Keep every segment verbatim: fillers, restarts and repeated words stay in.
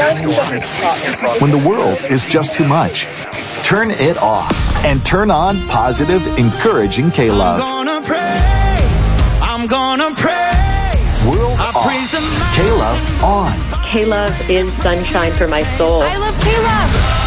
When the world is just too much, turn it off and turn on positive, encouraging K-Love. I'm gonna praise, I'm gonna praise. World I off, K-Love on. K-Love is sunshine for my soul. I love K-Love.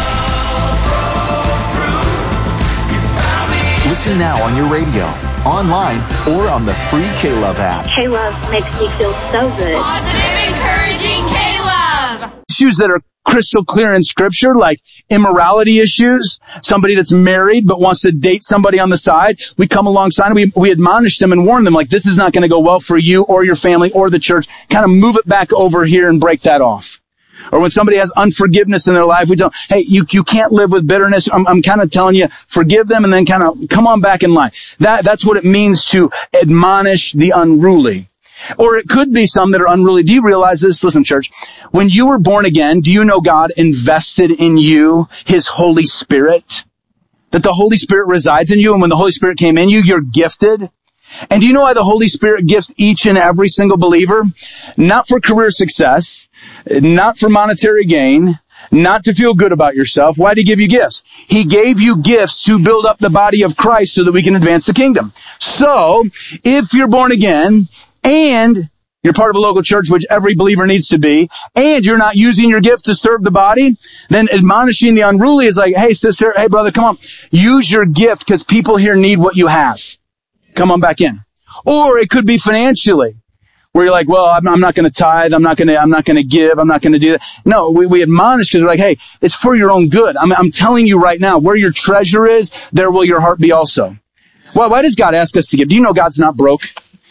Listen now on your radio, online, or on the free K-Love app. K-Love makes me feel so good. Positive, encouraging K-Love. Issues that are crystal clear in Scripture, like immorality issues, somebody that's married but wants to date somebody on the side, we come alongside and we, we admonish them and warn them, like, this is not going to go well for you or your family or the church. Kind of move it back over here and break that off. Or when somebody has unforgiveness in their life, we tell them, hey, you, you can't live with bitterness. I'm, I'm kind of telling you, forgive them and then kind of come on back in line. That, that's what it means to admonish the unruly. Or it could be some that are unruly. Do you realize this? Listen, church, when you were born again, do you know God invested in you His Holy Spirit? That the Holy Spirit resides in you, and when the Holy Spirit came in you, you're gifted. And do you know why the Holy Spirit gifts each and every single believer? Not for career success, not for monetary gain, not to feel good about yourself. Why did He give you gifts? He gave you gifts to build up the body of Christ so that we can advance the kingdom. So, if you're born again, and you're part of a local church, which every believer needs to be, and you're not using your gift to serve the body, then admonishing the unruly is like, hey sister, hey brother, come on, use your gift because people here need what you have. Come on back in. Or it could be financially, where you're like, well, I'm, I'm not going to tithe, I'm not going to, I'm not going to give, I'm not going to do that. No, we, we admonish because we're like, hey, it's for your own good. I'm, I'm telling you right now, where your treasure is, there will your heart be also. Well, why does God ask us to give? Do you know God's not broke?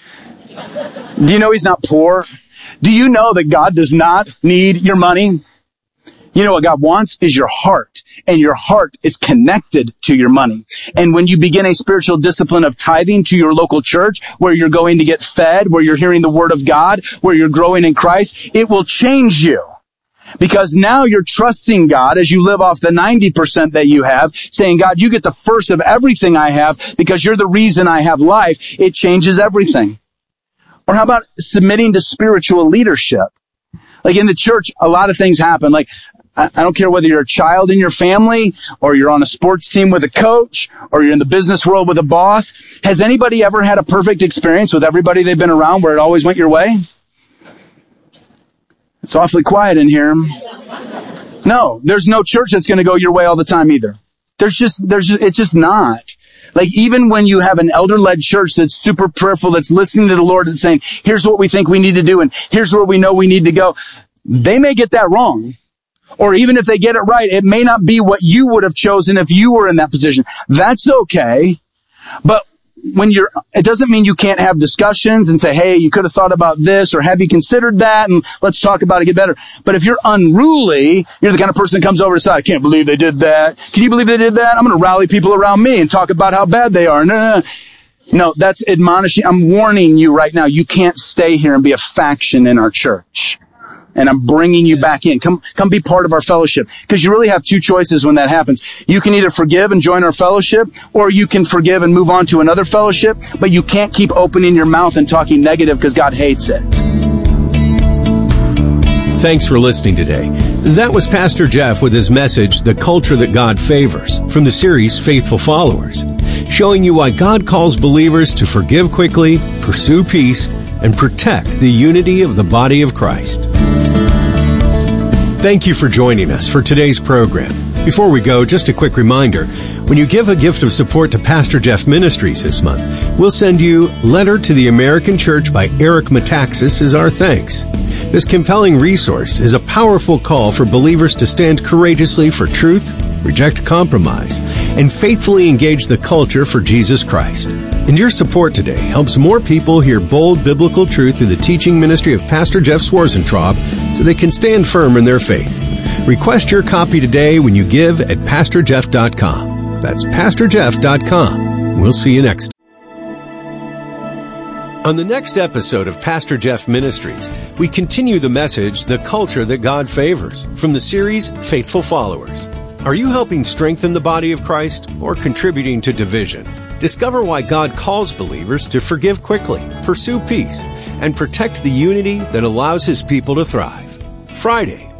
Do you know He's not poor? Do you know that God does not need your money? You know what God wants is your heart, and your heart is connected to your money. And when you begin a spiritual discipline of tithing to your local church, where you're going to get fed, where you're hearing the Word of God, where you're growing in Christ, it will change you. Because now you're trusting God as you live off the ninety percent that you have, saying, God, you get the first of everything I have because you're the reason I have life. It changes everything. Or how about submitting to spiritual leadership? Like in the church, a lot of things happen. Like, I don't care whether you're a child in your family, or you're on a sports team with a coach, or you're in the business world with a boss. Has anybody ever had a perfect experience with everybody they've been around where it always went your way? It's awfully quiet in here. No, there's no church that's going to go your way all the time either. There's just, there's just, it's just not. Like, even when you have an elder-led church that's super prayerful, that's listening to the Lord and saying, here's what we think we need to do, and here's where we know we need to go, they may get that wrong. Or even if they get it right, it may not be what you would have chosen if you were in that position. That's okay. But when you're, it doesn't mean you can't have discussions and say, hey, you could have thought about this, or have you considered that, and let's talk about it, get better. But if you're unruly, you're the kind of person that comes over and says, I can't believe they did that. Can you believe they did that? I'm going to rally people around me and talk about how bad they are. No, no, no. No, that's admonishing. I'm warning you right now. You can't stay here and be a faction in our church. And I'm bringing you back in. Come, come be part of our fellowship. Because you really have two choices when that happens. You can either forgive and join our fellowship, or you can forgive and move on to another fellowship, but you can't keep opening your mouth and talking negative because God hates it. Thanks for listening today. That was Pastor Jeff with his message, The Culture That God Favors, from the series Faithful Followers, showing you why God calls believers to forgive quickly, pursue peace, and protect the unity of the body of Christ. Thank you for joining us for today's program. Before we go, just a quick reminder. When you give a gift of support to Pastor Jeff Ministries this month, we'll send you Letter to the American Church by Eric Metaxas as our thanks. This compelling resource is a powerful call for believers to stand courageously for truth, reject compromise, and faithfully engage the culture for Jesus Christ. And your support today helps more people hear bold biblical truth through the teaching ministry of Pastor Jeff Swarzentraub so they can stand firm in their faith. Request your copy today when you give at pastor jeff dot com. That's pastor jeff dot com. We'll see you next time. On the next episode of Pastor Jeff Ministries, we continue the message, The Culture That God Favors, from the series Faithful Followers. Are you helping strengthen the body of Christ or contributing to division? Discover why God calls believers to forgive quickly, pursue peace, and protect the unity that allows His people to thrive. Friday,